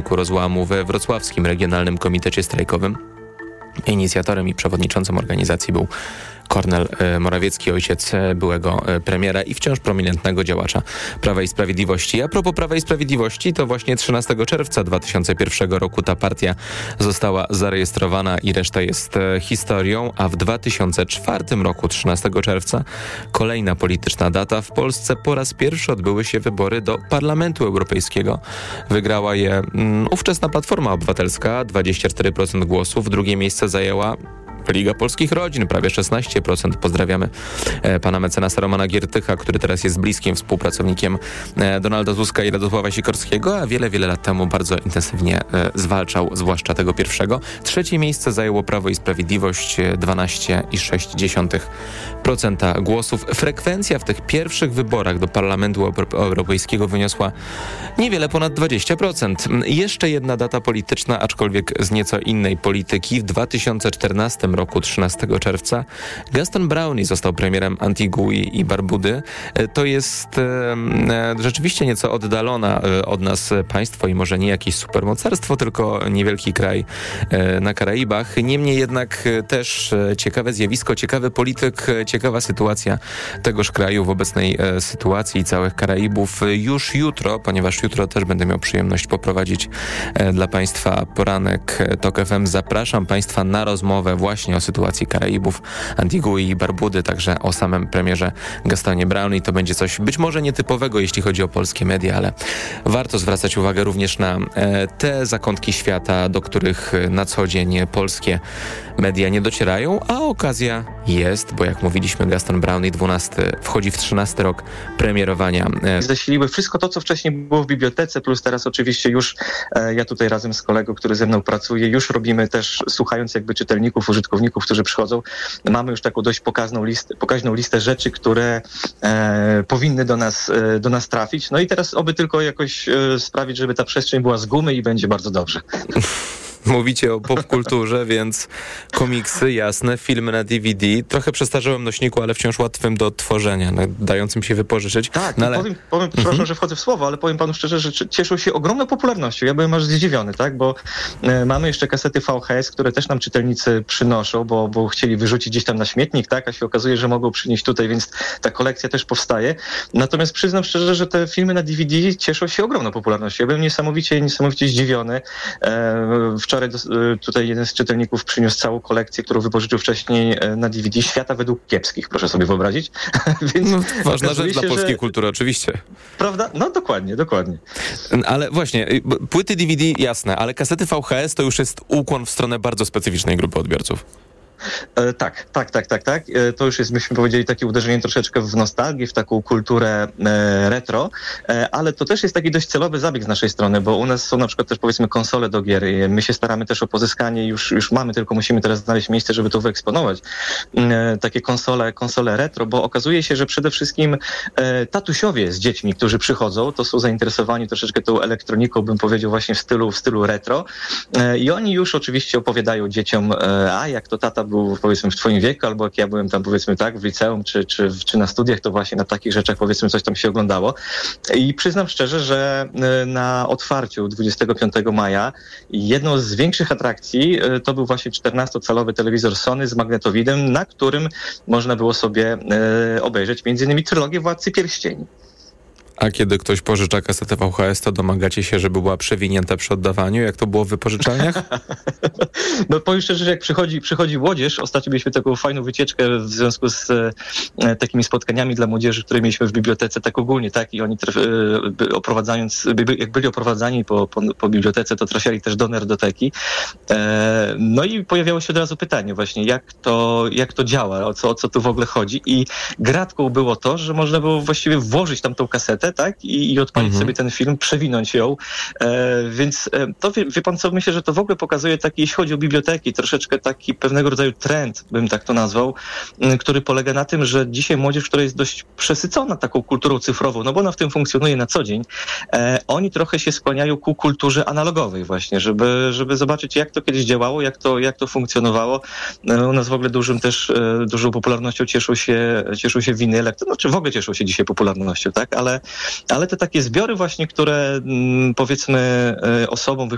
wyniku rozłamu we wrocławskim Regionalnym Komitecie Strajkowym. Inicjatorem i przewodniczącym organizacji był Kornel Morawiecki, ojciec byłego premiera i wciąż prominentnego działacza Prawa i Sprawiedliwości. A propos Prawa i Sprawiedliwości, to właśnie 13 czerwca 2001 roku ta partia została zarejestrowana i reszta jest historią, a w 2004 roku, 13 czerwca, kolejna polityczna data, w Polsce po raz pierwszy odbyły się wybory do Parlamentu Europejskiego. Wygrała je ówczesna Platforma Obywatelska, 24% głosów, drugie miejsce zajęła Liga Polskich Rodzin, prawie 16%. Pozdrawiamy pana mecenasa Romana Giertycha, który teraz jest bliskim współpracownikiem Donalda Tuska i Radosława Sikorskiego, a wiele lat temu bardzo intensywnie zwalczał, zwłaszcza tego pierwszego. Trzecie miejsce zajęło Prawo i Sprawiedliwość, 12,6% głosów. Frekwencja w tych pierwszych wyborach do Parlamentu Europejskiego wyniosła niewiele ponad 20%. Jeszcze jedna data polityczna, aczkolwiek z nieco innej polityki. W 2014 roku, 13 czerwca, Gaston Brownie został premierem Antigui i Barbudy. To jest rzeczywiście nieco oddalona od nas państwo i może nie jakieś supermocarstwo, tylko niewielki kraj na Karaibach. Niemniej jednak też ciekawe zjawisko, ciekawy polityk, ciekawa sytuacja tegoż kraju w obecnej sytuacji całych Karaibów. Już jutro, ponieważ jutro też będę miał przyjemność poprowadzić dla państwa poranek TOK FM. Zapraszam państwa na rozmowę właśnie o sytuacji Karaibów, Antigui i Barbudy, także o samym premierze Gastonie Brownie. To będzie coś być może nietypowego, jeśli chodzi o polskie media, ale warto zwracać uwagę również na te zakątki świata, do których na co dzień polskie media nie docierają, a okazja jest, bo jak mówiliśmy, Gaston Brownie wchodzi w 13 rok premierowania. Zasiliły wszystko to, co wcześniej było w bibliotece, plus teraz oczywiście już ja tutaj razem z kolegą, który ze mną pracuje, już robimy też, słuchając jakby czytelników, użytkowników, którzy przychodzą, mamy już taką dość pokaźną listę rzeczy, które powinny do nas trafić. No i teraz oby tylko jakoś sprawić, żeby ta przestrzeń była z gumy i będzie bardzo dobrze. Mówicie o popkulturze, więc komiksy, jasne, filmy na DVD, trochę przestarzałym nośniku, ale wciąż łatwym do odtworzenia, dającym się wypożyczyć. Tak, no ale... powiem przepraszam, że wchodzę w słowo, ale powiem panu szczerze, że cieszą się ogromną popularnością. Ja byłem aż zdziwiony, tak, bo mamy jeszcze kasety VHS, które też nam czytelnicy przynoszą, bo chcieli wyrzucić gdzieś tam na śmietnik, tak, a się okazuje, że mogą przynieść tutaj, więc ta kolekcja też powstaje. Natomiast przyznam szczerze, że te filmy na DVD cieszą się ogromną popularnością. Ja byłem niesamowicie zdziwiony. Wczoraj tutaj jeden z czytelników przyniósł całą kolekcję, którą wypożyczył wcześniej na DVD Świata według kiepskich, proszę sobie wyobrazić. Więc ważna rzecz dla polskiej kultury, oczywiście. Prawda? No dokładnie. Ale właśnie, płyty DVD jasne, ale kasety VHS to już jest ukłon w stronę bardzo specyficznej grupy odbiorców. Tak. To już jest, byśmy powiedzieli, takie uderzenie troszeczkę w nostalgię, w taką kulturę retro, ale to też jest taki dość celowy zabieg z naszej strony, bo u nas są na przykład też, powiedzmy, konsole do gier. My się staramy też o pozyskanie, już mamy, tylko musimy teraz znaleźć miejsce, żeby to wyeksponować. Takie konsole retro, bo okazuje się, że przede wszystkim tatusiowie z dziećmi, którzy przychodzą, to są zainteresowani troszeczkę tą elektroniką, bym powiedział, właśnie w stylu retro. I oni już oczywiście opowiadają dzieciom, a jak to tata był, powiedzmy, w twoim wieku, albo jak ja byłem tam, powiedzmy, tak, w liceum, czy na studiach, to właśnie na takich rzeczach, powiedzmy, coś tam się oglądało. I przyznam szczerze, że na otwarciu 25 maja jedną z większych atrakcji to był właśnie 14-calowy telewizor Sony z magnetowidem, na którym można było sobie obejrzeć m.in. trylogię Władcy Pierścieni. A kiedy ktoś pożycza kasetę VHS, to domagacie się, żeby była przewinięta przy oddawaniu? Jak to było w wypożyczalniach? No powiem szczerze, że jak przychodzi młodzież, ostatnio mieliśmy taką fajną wycieczkę w związku z takimi spotkaniami dla młodzieży, które mieliśmy w bibliotece, tak ogólnie, tak, i oni jak byli oprowadzani po bibliotece, to trafiali też do nerdoteki. No i pojawiało się od razu pytanie właśnie, jak to działa, o co tu w ogóle chodzi, i gratką było to, że można było właściwie włożyć tam tą kasetę, tak, i odpalić sobie ten film, przewinąć ją, więc to wie pan co, myślę, że to w ogóle pokazuje taki, jeśli chodzi o biblioteki, troszeczkę taki pewnego rodzaju trend, bym tak to nazwał, który polega na tym, że dzisiaj młodzież, która jest dość przesycona taką kulturą cyfrową, no bo ona w tym funkcjonuje na co dzień, oni trochę się skłaniają ku kulturze analogowej właśnie, żeby zobaczyć, jak to kiedyś działało, jak to funkcjonowało. U nas w ogóle dużą popularnością cieszą się winyle, to znaczy w ogóle cieszą się dzisiaj popularnością, tak, ale te takie zbiory właśnie, które powiedzmy osobom